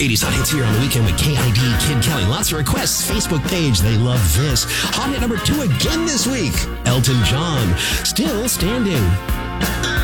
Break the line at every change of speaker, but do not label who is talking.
80s Hot Hits here on the weekend with KID Kid Kelly. Lots of requests. Facebook page, they love this. Hot hit number 2 again this week. Elton John, Still Standing.